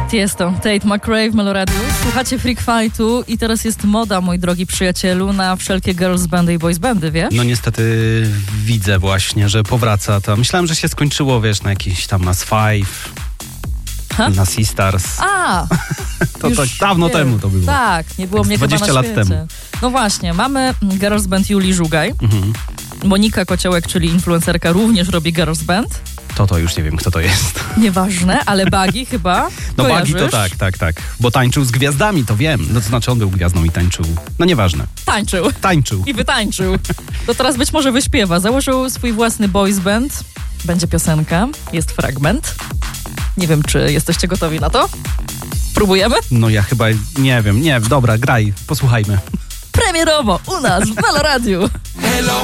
Tiesto, Tate McRae w Meloradiu. Słuchacie Freak Fightu i teraz jest moda, mój drogi przyjacielu, na wszelkie girls bandy i boys bandy, wiesz? No niestety widzę właśnie, że powraca to. Myślałem, że się skończyło, wiesz, na jakiś tam Nas Five, na Sisters. A! To tak dawno temu to było. Tak, nie było mnie chyba na 20 lat świecie. temu. No właśnie, mamy girls band Julii Żugaj. Monika Kociołek, czyli influencerka, również robi girls band. To już nie wiem, kto to jest. Nieważne, ale Bagi chyba No kojarzysz? Bagi to tak. Bo tańczył z gwiazdami, to wiem. No to znaczy on był gwiazdą i tańczył. No nieważne. Tańczył. I wytańczył. To teraz być może wyśpiewa. Założył swój własny boys band. Będzie piosenka, jest fragment. Nie wiem, czy jesteście gotowi na to? Próbujemy? No ja chyba, nie wiem, dobra, graj, posłuchajmy. Premierowo u nas w Meloradiu.